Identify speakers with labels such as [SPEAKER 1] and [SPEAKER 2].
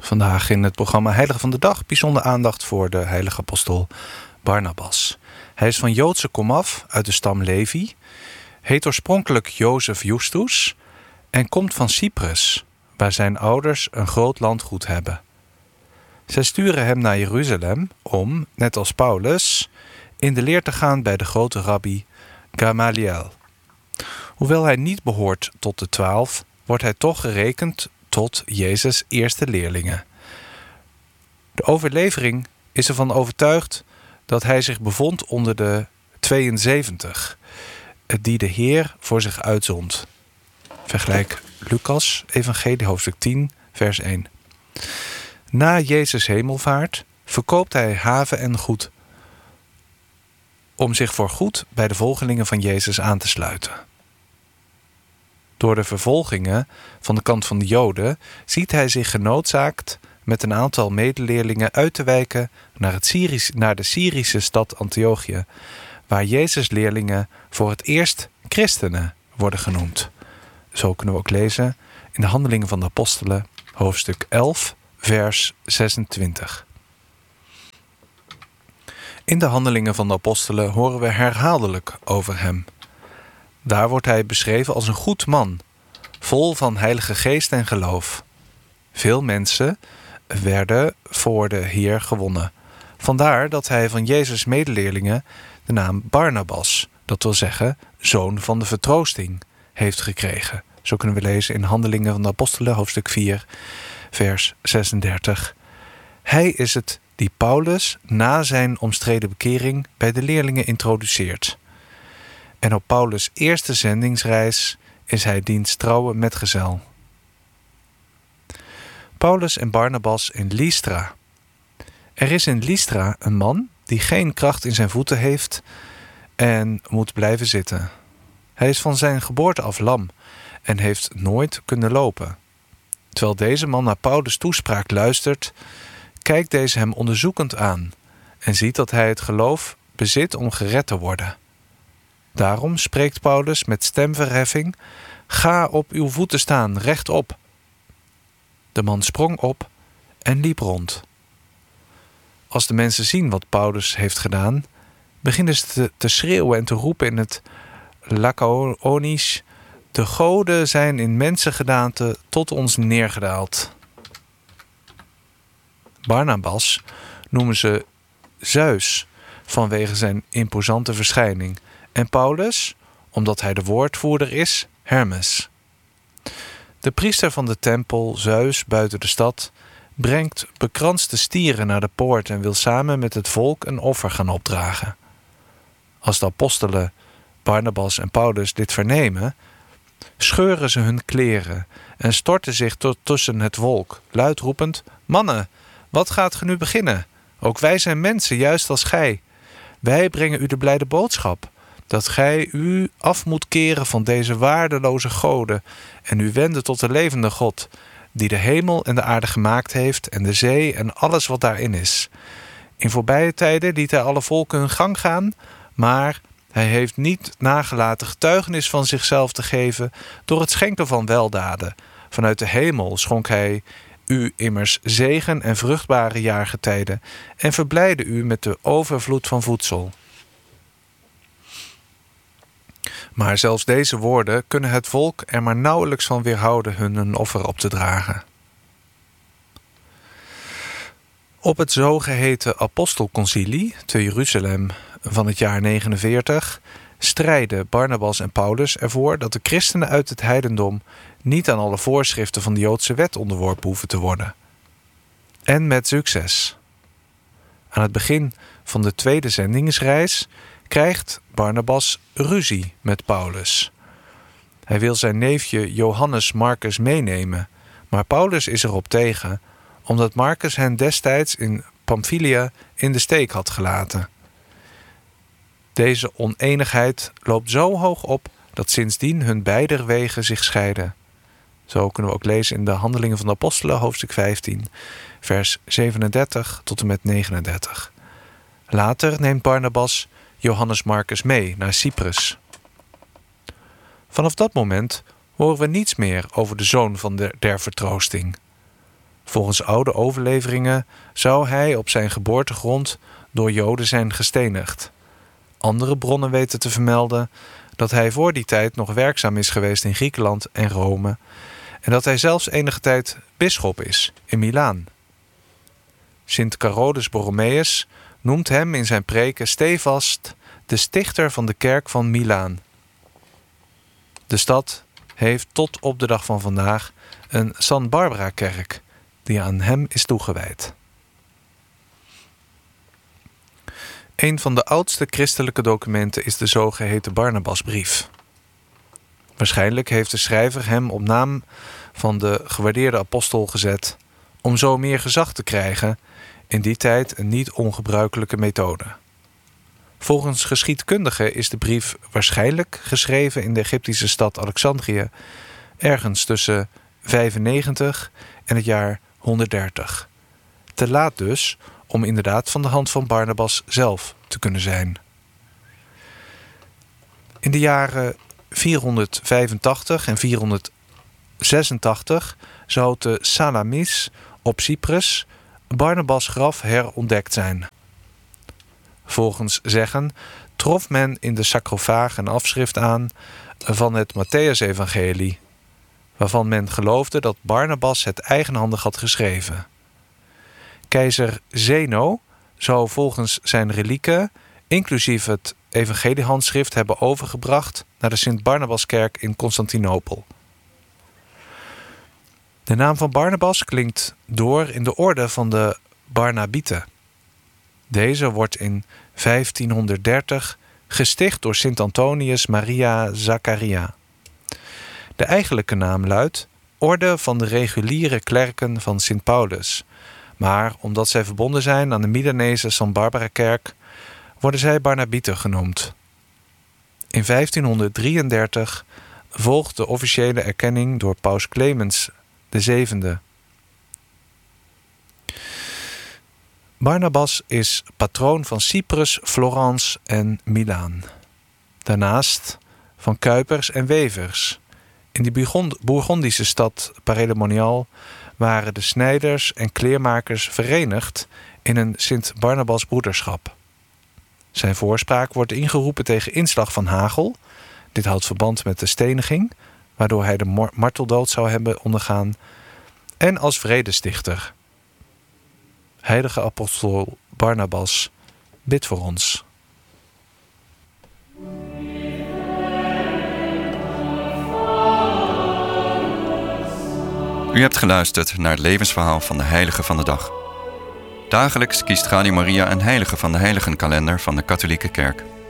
[SPEAKER 1] Vandaag in het programma Heilige van de Dag bijzonder aandacht voor de heilige apostel Barnabas. Hij is van Joodse komaf uit de stam Levi, heet oorspronkelijk Jozef Justus en komt van Cyprus, waar zijn ouders een groot landgoed hebben. Zij sturen hem naar Jeruzalem om, net als Paulus, in de leer te gaan bij de grote rabbi Gamaliel. Hoewel hij niet behoort tot de 12, wordt hij toch gerekend tot Jezus' eerste leerlingen. De overlevering is ervan overtuigd dat hij zich bevond onder de 72, die de Heer voor zich uitzond. Vergelijk Lucas, evangelie hoofdstuk 10, vers 1. Na Jezus' hemelvaart verkoopt hij haven en goed om zich voorgoed bij de volgelingen van Jezus aan te sluiten. Door de vervolgingen van de kant van de Joden ziet hij zich genoodzaakt met een aantal medeleerlingen uit te wijken naar de Syrische stad Antiochië, waar Jezus' leerlingen voor het eerst christenen worden genoemd. Zo kunnen we ook lezen in de Handelingen van de Apostelen, hoofdstuk 11, vers 26. In de Handelingen van de Apostelen horen we herhaaldelijk over hem. Daar wordt hij beschreven als een goed man, vol van heilige geest en geloof. Veel mensen werden voor de Heer gewonnen. Vandaar dat hij van Jezus' medeleerlingen de naam Barnabas, dat wil zeggen zoon van de vertroosting, heeft gekregen. Zo kunnen we lezen in Handelingen van de Apostelen, hoofdstuk 4, vers 36. Hij is het die Paulus na zijn omstreden bekering bij de leerlingen introduceert. En op Paulus' eerste zendingsreis is hij diens trouwe metgezel. Paulus en Barnabas in Lystra. Er is in Lystra een man die geen kracht in zijn voeten heeft en moet blijven zitten. Hij is van zijn geboorte af lam en heeft nooit kunnen lopen. Terwijl deze man naar Paulus' toespraak luistert, kijkt deze hem onderzoekend aan en ziet dat hij het geloof bezit om gered te worden. Daarom spreekt Paulus met stemverheffing: "Ga op uw voeten staan, rechtop." De man sprong op en liep rond. Als de mensen zien wat Paulus heeft gedaan, beginnen ze te schreeuwen en te roepen in het Lycaonisch: "De goden zijn in mensengedaante tot ons neergedaald." Barnabas noemen ze Zeus vanwege zijn imposante verschijning en Paulus, omdat hij de woordvoerder is, Hermes. De priester van de tempel, Zeus, buiten de stad, brengt bekranste stieren naar de poort en wil samen met het volk een offer gaan opdragen. Als de apostelen Barnabas en Paulus dit vernemen, scheuren ze hun kleren en storten zich tussen het volk, luid roepend: "Mannen, wat gaat ge nu beginnen? Ook wij zijn mensen, juist als gij. Wij brengen u de blijde boodschap, dat gij u af moet keren van deze waardeloze goden en u wenden tot de levende God, die de hemel en de aarde gemaakt heeft en de zee en alles wat daarin is. In voorbije tijden liet hij alle volken hun gang gaan, maar hij heeft niet nagelaten getuigenis van zichzelf te geven door het schenken van weldaden. Vanuit de hemel schonk hij u immers zegen en vruchtbare jaargetijden en verblijde u met de overvloed van voedsel." Maar zelfs deze woorden kunnen het volk er maar nauwelijks van weerhouden hun een offer op te dragen. Op het zogeheten apostelconcilie te Jeruzalem van het jaar 49 strijden Barnabas en Paulus ervoor dat de christenen uit het heidendom niet aan alle voorschriften van de Joodse wet onderworpen hoeven te worden. En met succes. Aan het begin van de tweede zendingsreis krijgt Barnabas ruzie met Paulus. Hij wil zijn neefje Johannes Marcus meenemen, maar Paulus is erop tegen, omdat Marcus hen destijds in Pamphylia in de steek had gelaten. Deze oneenigheid loopt zo hoog op dat sindsdien hun beider wegen zich scheiden. Zo kunnen we ook lezen in de Handelingen van de Apostelen, hoofdstuk 15, vers 37 tot en met 39. Later neemt Barnabas Johannes Marcus mee naar Cyprus. Vanaf dat moment horen we niets meer over de zoon van der vertroosting. Volgens oude overleveringen zou hij op zijn geboortegrond door Joden zijn gestenigd. Andere bronnen weten te vermelden dat hij voor die tijd nog werkzaam is geweest in Griekenland en Rome en dat hij zelfs enige tijd bisschop is in Milaan. Sint Carolus Borromeus noemt hem in zijn preken stevast de stichter van de kerk van Milaan. De stad heeft tot op de dag van vandaag een San Barbara-kerk die aan hem is toegewijd. Een van de oudste christelijke documenten is de zogeheten Barnabasbrief. Waarschijnlijk heeft de schrijver hem op naam van de gewaardeerde apostel gezet om zo meer gezag te krijgen, in die tijd een niet ongebruikelijke methode. Volgens geschiedkundigen is de brief waarschijnlijk geschreven in de Egyptische stad Alexandrië, ergens tussen 95 en het jaar 130. Te laat dus om inderdaad van de hand van Barnabas zelf te kunnen zijn. In de jaren 485 en 486 zou te Salamis op Cyprus Barnabas' graf herontdekt zijn. Volgens zeggen trof men in de sarcofaag een afschrift aan van het Matthäus-evangelie, waarvan men geloofde dat Barnabas het eigenhandig had geschreven. Keizer Zeno zou volgens zijn relieken, inclusief het evangeliehandschrift, hebben overgebracht naar de Sint-Barnabaskerk in Constantinopel. De naam van Barnabas klinkt door in de orde van de Barnabieten. Deze wordt in 1530 gesticht door Sint Antonius Maria Zaccaria. De eigenlijke naam luidt Orde van de reguliere klerken van Sint Paulus, maar omdat zij verbonden zijn aan de Milanese San Barbara-kerk, worden zij Barnabieten genoemd. In 1533 volgt de officiële erkenning door paus Clemens VII. Barnabas is patroon van Cyprus, Florence en Milaan. Daarnaast van kuipers en wevers. In die Bourgondische stad Paray-le-Monial waren de snijders en kleermakers verenigd in een Sint-Barnabas broederschap. Zijn voorspraak wordt ingeroepen tegen inslag van hagel. Dit houdt verband met de steniging, waardoor hij de marteldood zou hebben ondergaan, en als vredestichter. Heilige apostel Barnabas, bid voor ons.
[SPEAKER 2] U hebt geluisterd naar het levensverhaal van de heilige van de dag. Dagelijks kiest Radio Maria een heilige van de heiligenkalender van de katholieke kerk.